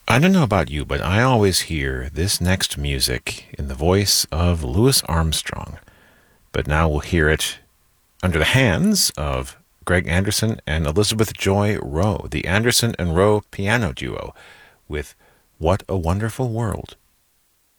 I don't know about you, but I always hear this next music in the voice of Louis Armstrong. But now we'll hear it under the hands of Greg Anderson and Elizabeth Joy Rowe, the Anderson and Rowe piano duo, with What a Wonderful World.